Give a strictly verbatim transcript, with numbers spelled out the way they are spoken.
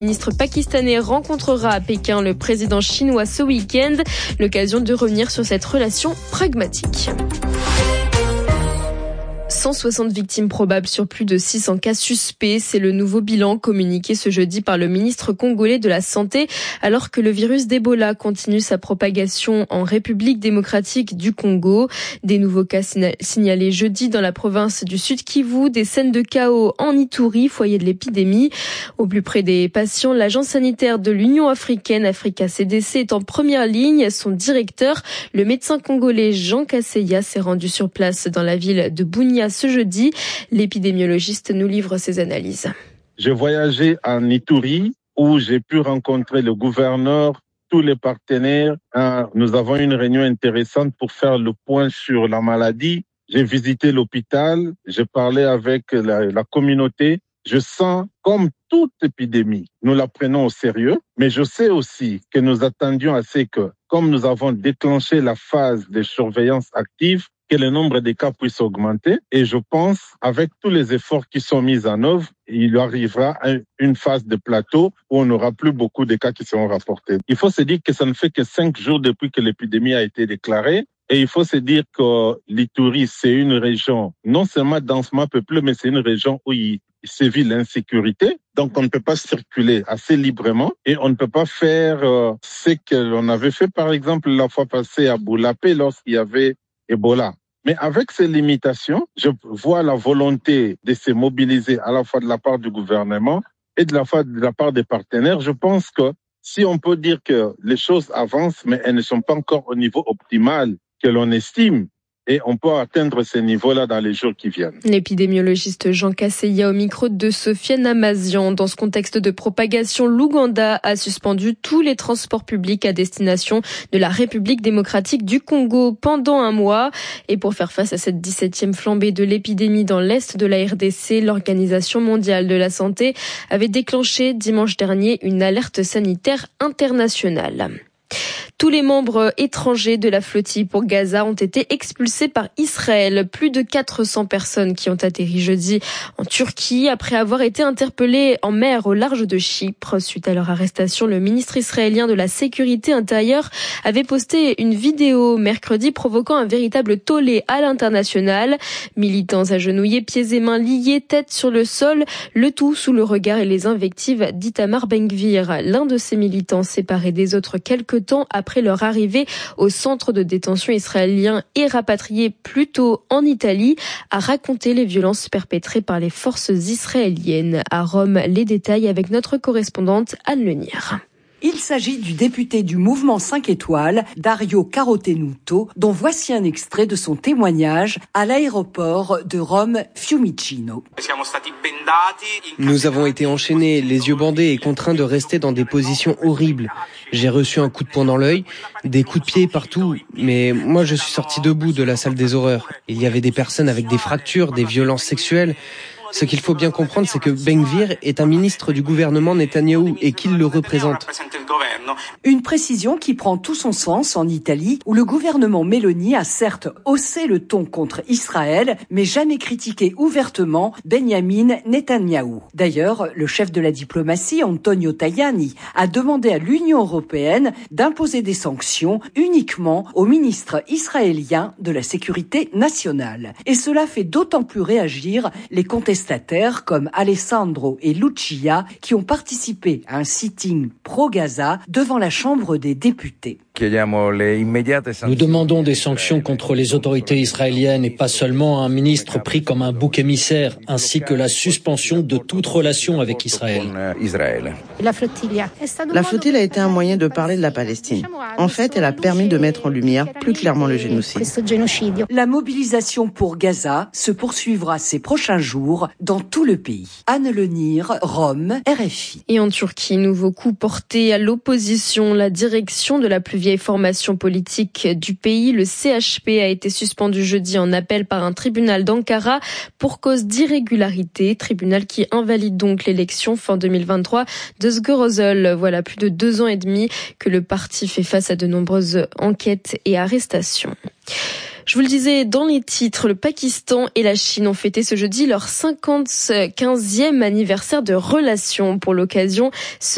Le ministre pakistanais rencontrera à Pékin le président chinois ce week-end, l'occasion de revenir sur cette relation pragmatique. cent soixante victimes probables sur plus de six cents cas suspects. C'est le nouveau bilan communiqué ce jeudi par le ministre congolais de la Santé, alors que le virus d'Ebola continue sa propagation en République démocratique du Congo. Des nouveaux cas signalés jeudi dans la province du Sud Kivu, des scènes de chaos en Ituri, foyer de l'épidémie. Au plus près des patients, l'agence sanitaire de l'Union africaine, Africa C D C, est en première ligne. Son directeur, le médecin congolais Jean Kaseya, s'est rendu sur place dans la ville de Bunia ce jeudi. L'épidémiologiste nous livre ses analyses. J'ai voyagé en Ituri où j'ai pu rencontrer le gouverneur, tous les partenaires. Nous avons une réunion intéressante pour faire le point sur la maladie. J'ai visité l'hôpital, j'ai parlé avec la, la communauté. Je sens, comme toute épidémie, nous la prenons au sérieux, mais je sais aussi que nous attendions à ce que, comme nous avons déclenché la phase de surveillance active, que le nombre de cas puisse augmenter. Et je pense, avec tous les efforts qui sont mis en œuvre, il arrivera à une phase de plateau où on n'aura plus beaucoup de cas qui seront rapportés. Il faut se dire que ça ne fait que cinq jours depuis que l'épidémie a été déclarée. Et il faut se dire que l'Ituri, c'est une région non seulement densément peuplée, mais c'est une région où il sévit l'insécurité. Donc, on ne peut pas circuler assez librement et on ne peut pas faire euh, ce que l'on avait fait, par exemple, la fois passée à Boulapé lorsqu'il y avait Ebola. Mais avec ces limitations, je vois la volonté de se mobiliser à la fois de la part du gouvernement et de la, fois de la part des partenaires. Je pense que si on peut dire que les choses avancent, mais elles ne sont pas encore au niveau optimal que l'on estime, et on peut atteindre ces niveaux-là dans les jours qui viennent. L'épidémiologiste Jean Kaseya au micro de Sofiane Amazian. Dans ce contexte de propagation, l'Ouganda a suspendu tous les transports publics à destination de la République démocratique du Congo pendant un mois. Et pour faire face à cette dix-septième flambée de l'épidémie dans l'est de la R D C, l'Organisation mondiale de la santé avait déclenché dimanche dernier une alerte sanitaire internationale. Tous les membres étrangers de la flottille pour Gaza ont été expulsés par Israël. Plus de quatre cents personnes qui ont atterri jeudi en Turquie après avoir été interpellées en mer au large de Chypre. Suite à leur arrestation, le ministre israélien de la Sécurité intérieure avait posté une vidéo mercredi provoquant un véritable tollé à l'international. Militants agenouillés, pieds et mains liés, tête sur le sol, le tout sous le regard et les invectives d'Itamar Ben-Gvir. L'un de ces militants séparés des autres quelques temps après leur arrivée au centre de détention israélien et rapatrié plus tôt en Italie, a raconté les violences perpétrées par les forces israéliennes. À Rome, les détails avec notre correspondante Anne Lenir. Il s'agit du député du mouvement cinq étoiles, Dario Carotenuto, dont voici un extrait de son témoignage à l'aéroport de Rome Fiumicino. Nous avons été enchaînés, les yeux bandés et contraints de rester dans des positions horribles. J'ai reçu un coup de poing dans l'œil, des coups de pied partout, mais moi je suis sorti debout de la salle des horreurs. Il y avait des personnes avec des fractures, des violences sexuelles. Ce qu'il faut bien comprendre, c'est que Ben-Gvir est un ministre du gouvernement Netanyahou et qu'il le représente. Une précision qui prend tout son sens en Italie, où le gouvernement Meloni a certes haussé le ton contre Israël, mais jamais critiqué ouvertement Benyamin Netanyahou. D'ailleurs, le chef de la diplomatie, Antonio Tajani, a demandé à l'Union européenne d'imposer des sanctions uniquement au ministre israélien de la Sécurité nationale. Et cela fait d'autant plus réagir les contestataires comme Alessandro et Lucia qui ont participé à un sitting pro-Gaza devant la Chambre des députés. Nous demandons des sanctions contre les autorités israéliennes et pas seulement un ministre pris comme un bouc émissaire, ainsi que la suspension de toute relation avec Israël. La flottille a été un moyen de parler de la Palestine. En fait, elle a permis de mettre en lumière plus clairement le génocide. La mobilisation pour Gaza se poursuivra ces prochains jours dans tout le pays. Anne Lenir, Rome, R F I. Et en Turquie, nouveau coup porté à l'opposition. La direction de la plus vieille formation politique du pays, le C H P, a été suspendu jeudi en appel par un tribunal d'Ankara pour cause d'irrégularité. Tribunal qui invalide donc l'élection fin deux mille vingt-trois de Özgür. Voilà plus de deux ans et demi que le parti fait face à de nombreuses enquêtes et arrestations. Je vous le disais dans les titres, le Pakistan et la Chine ont fêté ce jeudi leur cinquante-quinzième anniversaire de relation. Pour l'occasion, ce